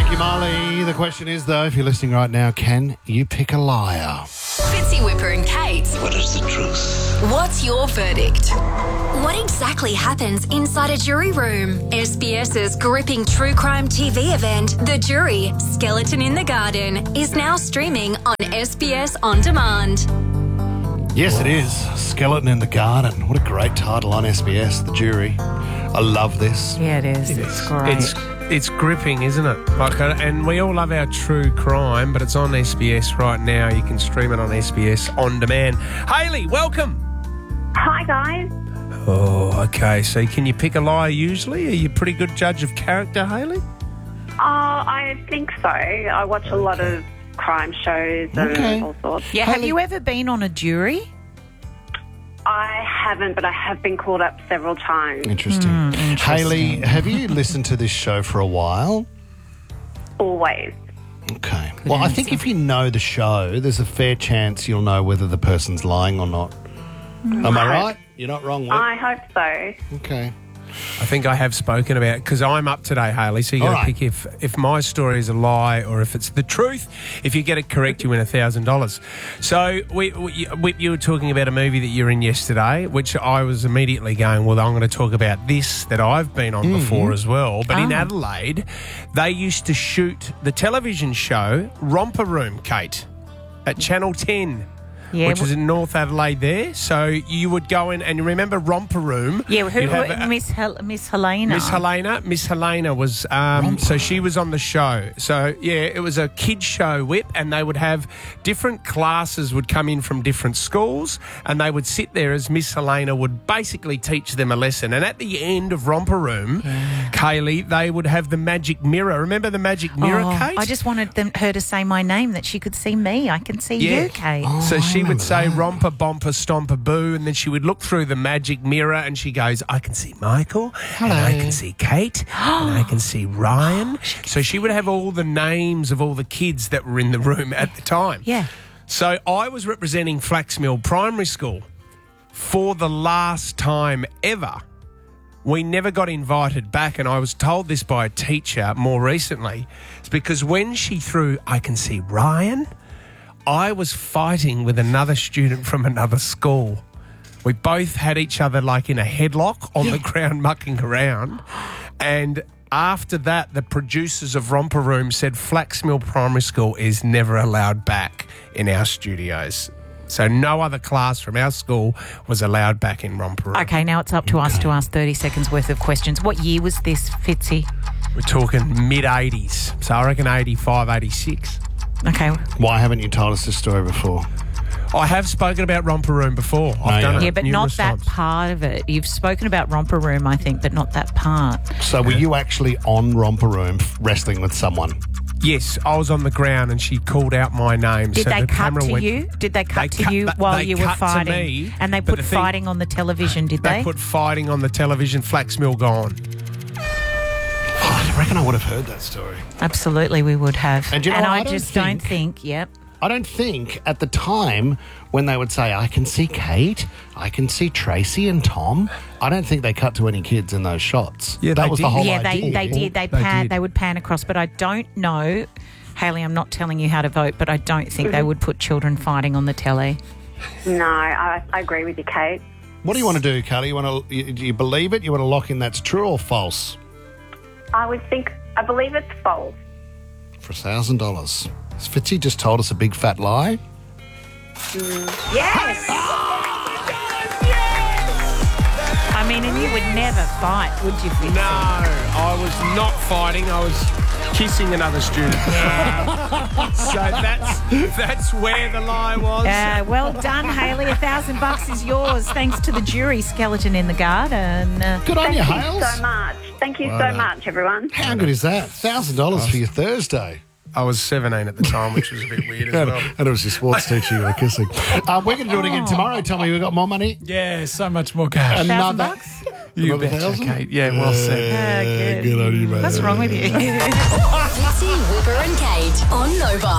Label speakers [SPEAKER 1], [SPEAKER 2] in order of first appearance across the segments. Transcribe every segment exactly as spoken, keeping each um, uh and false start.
[SPEAKER 1] Thank you, Marley. The question is, though, if you're listening right now, can you pick a liar?
[SPEAKER 2] Fitzy, Whipper and Kate.
[SPEAKER 3] What is the truth?
[SPEAKER 2] What's your verdict?
[SPEAKER 4] What exactly happens inside a jury room? SBS's gripping true crime T V event, The Jury, Skeleton in the Garden, is now streaming on S B S On Demand.
[SPEAKER 1] Yes, it is. Skeleton in the Garden. What a great title on S B S, The Jury. I love this.
[SPEAKER 5] Yeah, it is.
[SPEAKER 6] It
[SPEAKER 5] it's
[SPEAKER 6] is.
[SPEAKER 5] great.
[SPEAKER 6] It's it's gripping, isn't it? Like, uh, and we all love our true crime, but it's on S B S right now. You can stream it on S B S On Demand. Hayley, welcome.
[SPEAKER 7] Hi, guys.
[SPEAKER 6] Oh, okay. So can you pick a liar usually? Are you a pretty good judge of character, Hayley?
[SPEAKER 7] Oh, I think so. I watch a lot of crime shows and
[SPEAKER 1] Okay.
[SPEAKER 7] all sorts.
[SPEAKER 5] yeah, have you ever been on a jury?
[SPEAKER 7] I haven't, but I have been called up several times.
[SPEAKER 1] Interesting.
[SPEAKER 5] Hmm,
[SPEAKER 1] Hayley, have you listened to this show for a while?
[SPEAKER 7] Always.
[SPEAKER 1] Okay. Well, I think if you know the show, there's a fair chance you'll know whether the person's lying or not. Am I right? You're not wrong, Whip.
[SPEAKER 7] I hope so.
[SPEAKER 1] Okay.
[SPEAKER 6] I think I have spoken about, because I'm up today, Hayley, so you got to
[SPEAKER 1] All right.
[SPEAKER 6] pick if, if my story is a lie or if it's the truth. If you get it correct, you win one thousand dollars. So, we, we, Whip, you were talking about a movie that you were in yesterday, which I was immediately going, well, I'm going to talk about this that I've been on before as well. But in
[SPEAKER 5] Oh.
[SPEAKER 6] Adelaide, they used to shoot the television show Romper Room, Kate, at Channel ten.
[SPEAKER 5] Yeah,
[SPEAKER 6] Which is in North Adelaide there. So you would go in and you remember Romper Room.
[SPEAKER 5] Yeah, who,
[SPEAKER 6] You'd have
[SPEAKER 5] who
[SPEAKER 6] a-
[SPEAKER 5] Miss Hel- Miss Helena.
[SPEAKER 6] Miss Helena, Miss Helena was, um, so she was on the show. So, yeah, it was a kids show, Whip, and they would have different classes would come in from different schools and they would sit there as Miss Helena would basically teach them a lesson. And at the end of Romper Room, Kaylee, they would have the magic mirror. Remember the magic mirror,
[SPEAKER 5] Oh,
[SPEAKER 6] Kate?
[SPEAKER 5] I just wanted them, her to say my name, that she could see me. I can see
[SPEAKER 6] Yeah.
[SPEAKER 5] you, Kate.
[SPEAKER 6] So she would say romper, bomper, stomper, boo, and then she would look through the magic mirror and she goes, I can see Michael, and I can see Kate, and I can see Ryan. So she would have all the names of all the kids that were in the room at the time.
[SPEAKER 5] Yeah.
[SPEAKER 6] So I was representing Flaxmill Primary School for the last time ever. We never got invited back, and I was told this by a teacher more recently. It's because when she threw, I can see Ryan, I was fighting with another student from another school. We both had each other like in a headlock on the ground mucking around. And after that, the producers of Romper Room said Flaxmill Primary School is never allowed back in our studios. So no other class from our school was allowed back in Romper Room.
[SPEAKER 5] Okay, now it's up to us to ask thirty seconds worth of questions. What year was this, Fitzy?
[SPEAKER 6] We're talking mid-eighties. So I reckon eighty-five, eighty-six.
[SPEAKER 5] Okay.
[SPEAKER 1] Why haven't you told us this story before?
[SPEAKER 6] I have spoken about Romper Room before. I've
[SPEAKER 1] No,
[SPEAKER 6] done
[SPEAKER 1] you
[SPEAKER 6] it
[SPEAKER 5] Yeah, but not
[SPEAKER 6] numerous
[SPEAKER 5] that
[SPEAKER 6] times.
[SPEAKER 5] part of it. You've spoken about Romper Room, I think, but not that part.
[SPEAKER 1] So were you actually on Romper Room f- wrestling with someone?
[SPEAKER 6] Yes, I was on the ground and she called out my name.
[SPEAKER 5] Did
[SPEAKER 6] so
[SPEAKER 5] they
[SPEAKER 6] the
[SPEAKER 5] cut
[SPEAKER 6] camera
[SPEAKER 5] to
[SPEAKER 6] went,
[SPEAKER 5] you? Did they cut
[SPEAKER 6] They
[SPEAKER 5] to
[SPEAKER 6] cut-
[SPEAKER 5] you
[SPEAKER 6] they-
[SPEAKER 5] while
[SPEAKER 6] they
[SPEAKER 5] you were
[SPEAKER 6] cut to
[SPEAKER 5] fighting?
[SPEAKER 6] me,
[SPEAKER 5] and they
[SPEAKER 6] but
[SPEAKER 5] put
[SPEAKER 6] the thing-
[SPEAKER 5] fighting on the television, did
[SPEAKER 6] They
[SPEAKER 5] they?
[SPEAKER 6] put fighting on the television, Flaxmill gone.
[SPEAKER 1] Oh, I reckon I would have heard that story.
[SPEAKER 5] Absolutely, we would have.
[SPEAKER 1] And you know what?
[SPEAKER 5] I,
[SPEAKER 1] I don't
[SPEAKER 5] just
[SPEAKER 1] think-
[SPEAKER 5] don't think, yep.
[SPEAKER 1] I don't think at the time when they would say, I can see Kate, I can see Tracy and Tom, I don't think they cut to any kids in those shots.
[SPEAKER 6] Yeah,
[SPEAKER 1] that
[SPEAKER 6] they
[SPEAKER 1] was
[SPEAKER 6] did.
[SPEAKER 1] the whole
[SPEAKER 5] Yeah, they,
[SPEAKER 1] idea.
[SPEAKER 5] they did. They,
[SPEAKER 6] They
[SPEAKER 5] pan,
[SPEAKER 6] did.
[SPEAKER 5] they would pan across, but I don't know. Hayley, I'm not telling you how to vote, but I don't think they would put children fighting on the telly.
[SPEAKER 7] No, I, I agree with you, Kate.
[SPEAKER 1] What do you want to do, Kelly? You want to? You, do you believe it? You want to lock in that's true or false?
[SPEAKER 7] I would think, I believe it's false.
[SPEAKER 1] For a thousand dollars. Has Fitzy just told us a big fat lie?
[SPEAKER 7] Yes!
[SPEAKER 5] I mean, and you would never fight, would you, Fitzy?
[SPEAKER 6] No, I was not fighting. I was kissing another student. so that's that's where the lie was.
[SPEAKER 5] Uh, well done, Hayley. A thousand bucks is yours, thanks to the jury, Skeleton in the Garden. Uh,
[SPEAKER 1] Good on
[SPEAKER 7] Thank
[SPEAKER 1] you,
[SPEAKER 7] you
[SPEAKER 1] Hales.
[SPEAKER 7] so much. Thank you
[SPEAKER 1] Well
[SPEAKER 7] so
[SPEAKER 1] done.
[SPEAKER 7] much, everyone.
[SPEAKER 1] How good is that? Thousand dollars for your Thursday.
[SPEAKER 6] I was seventeen at the time, which was a bit weird as
[SPEAKER 1] And,
[SPEAKER 6] well.
[SPEAKER 1] and it was your sports teacher you were kissing. Um, we're going to do it again tomorrow. Tell me, we got more money.
[SPEAKER 6] Yeah, so much more cash.
[SPEAKER 5] thousand
[SPEAKER 1] Another.
[SPEAKER 5] bucks?
[SPEAKER 6] You
[SPEAKER 1] Another
[SPEAKER 6] betcha,
[SPEAKER 1] thousand?
[SPEAKER 6] Kate. Yeah, well said.
[SPEAKER 5] Uh,
[SPEAKER 1] Yeah,
[SPEAKER 5] good.
[SPEAKER 1] good on you, mate.
[SPEAKER 5] What's wrong with you?
[SPEAKER 2] Fitzy, Whipper and Kate on Nova.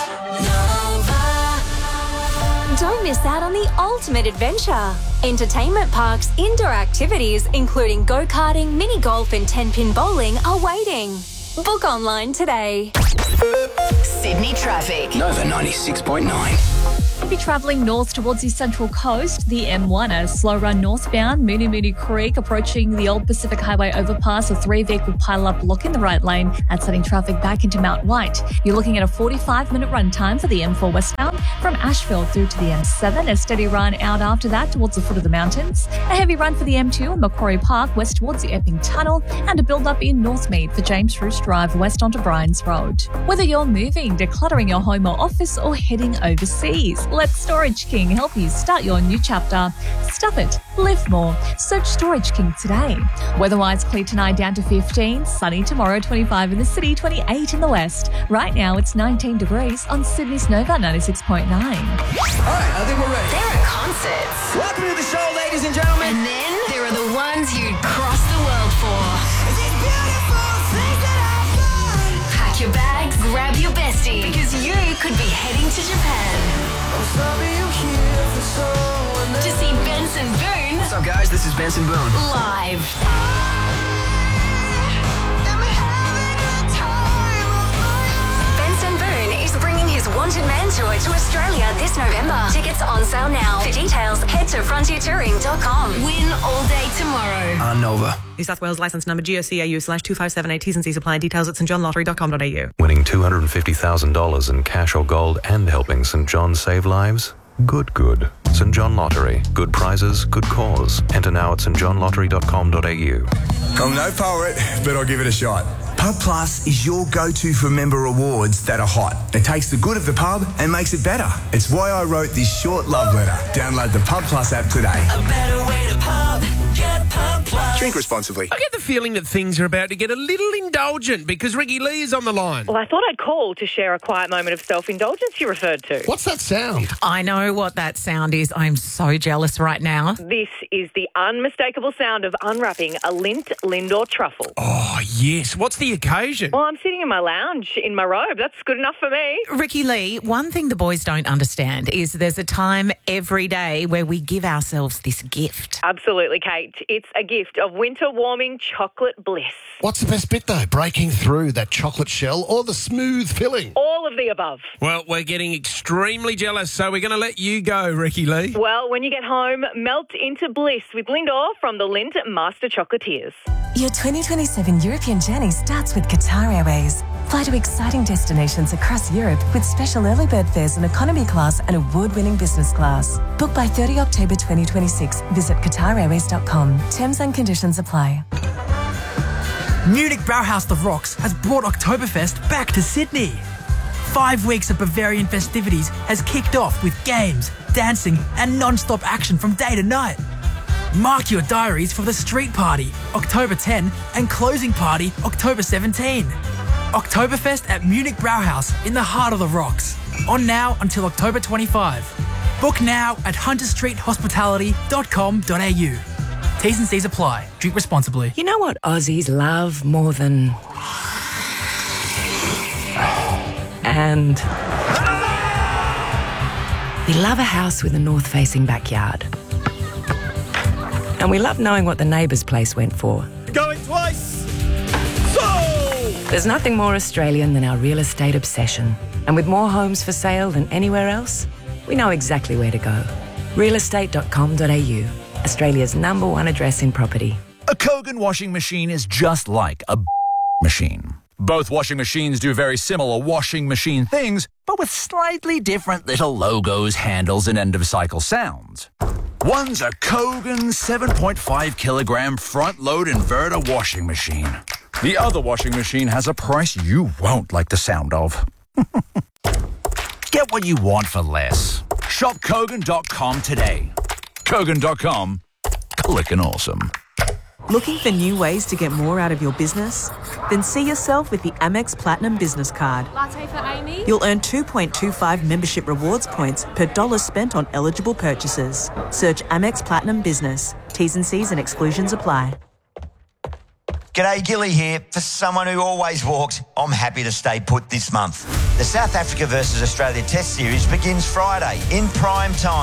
[SPEAKER 4] Don't miss out on the ultimate adventure. Entertainment parks, indoor activities, including go-karting, mini golf and ten-pin bowling are waiting. Book online today.
[SPEAKER 2] Sydney traffic.
[SPEAKER 3] Nova ninety-six point nine.
[SPEAKER 8] If you're travelling north towards the Central Coast, the M one, a slow run northbound, Moonee Moonee Creek, approaching the Old Pacific Highway overpass, a three-vehicle pile-up blocking the right lane and sending traffic back into Mount White. You're looking at a forty-five minute run time for the M four westbound from Ashfield through to the M seven, a steady run out after that towards the foot of the mountains, a heavy run for the M two in Macquarie Park west towards the Epping Tunnel, and a build-up in Northmead for James Fruce Drive west onto Bryans Road. Whether you're moving, decluttering your home or office, or heading overseas, let Storage King help you start your new chapter. Stuff it, live more. Search Storage King today. Weather-wise, clear tonight down to fifteen, sunny tomorrow, twenty-five in the city, twenty-eight in the west. Right now it's nineteen degrees on Sydney's Nova ninety-six point nine.
[SPEAKER 3] All right, I think we're ready.
[SPEAKER 2] There are concerts.
[SPEAKER 3] Welcome to the show, ladies and gentlemen.
[SPEAKER 2] And then there are the ones you'd cross the world for.
[SPEAKER 3] These beautiful things that I've done.
[SPEAKER 2] Pack your bags, grab your bestie, because you could be heading to Japan
[SPEAKER 3] I'm sorry you're here for someone
[SPEAKER 2] to see Benson Boone
[SPEAKER 3] What's up, guys? This is Benson Boone.
[SPEAKER 2] live. Benson Boone is bringing his Wanted Man tour to Australia this November. Tickets on sale now. For details, head to frontier touring dot com. Win all day tomorrow.
[SPEAKER 3] On Nova.
[SPEAKER 9] New South Wales licence number G O C A U slash two five seven eight. T's and C's apply. Details at st john lottery dot com dot a u.
[SPEAKER 10] Winning two hundred fifty thousand dollars in cash or gold and helping St John save lives? Good, good. St John Lottery. Good prizes, good cause. Enter now at st john lottery dot com dot a u.
[SPEAKER 11] I'm no poet, but I'll give it a shot. Pub Plus is your go-to for member rewards that are hot. It takes the good of the pub and makes it better. It's why I wrote this short love letter. Download the Pub Plus app today.
[SPEAKER 3] A better way to pub. Get Pub Plus.
[SPEAKER 11] Drink responsibly.
[SPEAKER 6] I get the feeling that things are about to get a little indulgent because Ricky Lee is on the line.
[SPEAKER 12] Well, I thought I'd call to share a quiet moment of self-indulgence you referred to.
[SPEAKER 1] What's that sound?
[SPEAKER 5] I know what that sound is. I'm so jealous right now.
[SPEAKER 12] This is the unmistakable sound of unwrapping a Lindt Lindor truffle.
[SPEAKER 6] Oh, yes. What's the occasion?
[SPEAKER 12] Well, I'm sitting in my lounge in my robe. That's good enough for me.
[SPEAKER 5] Ricky Lee, one thing the boys don't understand is there's a time every day where we give ourselves this gift.
[SPEAKER 12] Absolutely, Kate. It's a gift of winter warming chocolate bliss.
[SPEAKER 1] What's the best bit, though? Breaking through that chocolate shell or the smooth filling?
[SPEAKER 12] All of the above.
[SPEAKER 6] Well, we're getting extremely jealous, so we're going to let you go, Ricky Lee.
[SPEAKER 12] Well, when you get home, melt into bliss with Lindor from the Lindt Master Chocolatiers.
[SPEAKER 13] Your twenty twenty-seven European journey starts with Qatar Airways. Fly to exciting destinations across Europe with special early bird fares in economy class and award-winning business class. Book by thirtieth of October twenty twenty-six. Visit qatar airways dot com. Terms and conditions apply.
[SPEAKER 14] Munich Brauhaus The Rocks has brought Oktoberfest back to Sydney. Five weeks of Bavarian festivities has kicked off with games, dancing and non-stop action from day to night. Mark your diaries for the street party, October tenth, and closing party, October seventeenth. Oktoberfest at Munich Brauhaus in the heart of the rocks. On now until October twenty-fifth. Book now at hunter street hospitality dot com dot a u. T's and C's apply. Drink responsibly.
[SPEAKER 15] You know what Aussies love more than... And... we love a house with a north-facing backyard. And we love knowing what the neighbour's place went for.
[SPEAKER 3] Going twice. So.
[SPEAKER 15] There's nothing more Australian than our real estate obsession. And with more homes for sale than anywhere else, we know exactly where to go. real estate dot com dot a u, Australia's number one address in property.
[SPEAKER 16] A Kogan washing machine is just like a machine. Both washing machines do very similar washing machine things, but with slightly different little logos, handles, and end-of-cycle sounds. One's a Kogan seven point five kilogram front-load inverter washing machine. The other washing machine has a price you won't like the sound of. Get what you want for less. Shop Kogan dot com today. Kogan dot com. Clickin' awesome.
[SPEAKER 9] Looking for new ways to get more out of your business? Then see yourself with the Amex Platinum Business Card.
[SPEAKER 17] Latte for Amy.
[SPEAKER 9] You'll earn two point two five membership rewards points per dollar spent on eligible purchases. Search Amex Platinum Business. T's and C's and exclusions apply.
[SPEAKER 18] G'day, Gilly here. For someone who always walks, I'm happy to stay put this month. The South Africa versus Australia Test Series begins Friday in prime time.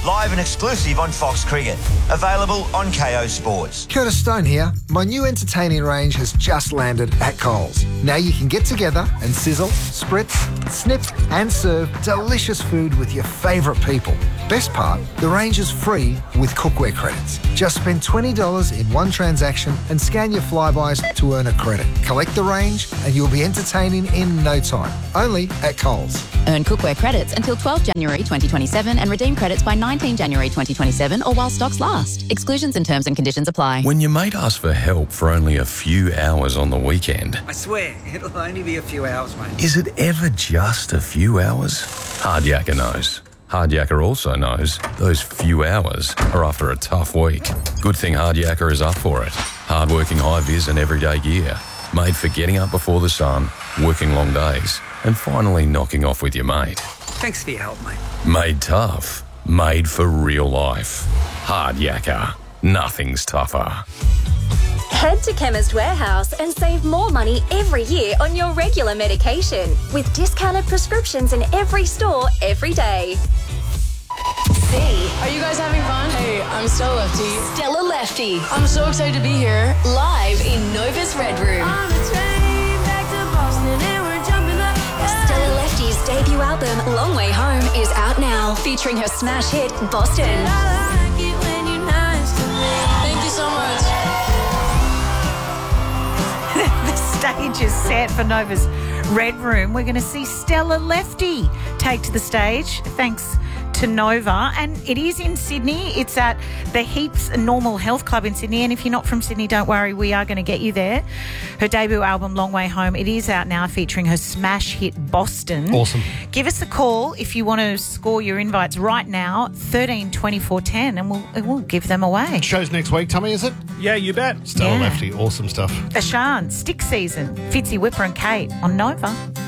[SPEAKER 18] live and exclusive on Fox Cricket. Available on K O Sports.
[SPEAKER 17] Curtis Stone here. My new entertaining range has just landed at Coles. Now you can get together and sizzle, spritz, snip and serve delicious food with your favourite people. Best part, the range is free with cookware credits. Just spend twenty dollars in one transaction and scan your Flybys to earn a credit. Collect the range and you'll be entertaining in no time. Only at Coles.
[SPEAKER 19] Earn cookware credits until twelfth January twenty twenty-seven and redeem credits by nineteenth January twenty twenty-seven or while stocks last. Exclusions and terms and conditions apply.
[SPEAKER 20] When your mate asks for help for only a few hours on the weekend,
[SPEAKER 21] I swear, it'll only be a few hours, mate.
[SPEAKER 20] is it ever just a few hours? Hardyacker knows. Hardyacker also knows those few hours are after a tough week. Good thing Hardyacker is up for it. Hardworking high-vis and everyday gear. Made for getting up before the sun, working long days, and finally knocking off with your mate.
[SPEAKER 21] Thanks for your help, mate.
[SPEAKER 20] Made tough. Made for real life. Hardyacker. Nothing's tougher.
[SPEAKER 4] Head to Chemist Warehouse and save more money every year on your regular medication with discounted prescriptions in every store every day.
[SPEAKER 22] Hey, are you guys having fun? Hey, I'm Stella Lefty. Stella Lefty. I'm so excited to be here. Live in Nova's Red Room.
[SPEAKER 4] Stella Lefty's debut album, Long Way Home, is out now, featuring her smash hit, Boston.
[SPEAKER 22] Thank you so much.
[SPEAKER 5] The stage is set for Nova's Red Room. We're going to see Stella Lefty take to the stage. Thanks to Nova, and it is in Sydney. It's at the Heaps Normal Health Club in Sydney, and if you're not from Sydney, don't worry, we are going to get you there. Her debut album, Long Way Home, it is out now, featuring her smash hit Boston.
[SPEAKER 1] Awesome.
[SPEAKER 5] Give us a call if you want to score your invites right now, thirteen twenty-four ten, and we'll we'll give them away.
[SPEAKER 1] Shows next week, Tommy, is it?
[SPEAKER 6] Yeah, you bet.
[SPEAKER 1] Stella
[SPEAKER 5] Yeah.
[SPEAKER 1] Lefty, awesome stuff.
[SPEAKER 5] Ashan, Stick Season, Fitzy, Whipper and Kate on Nova.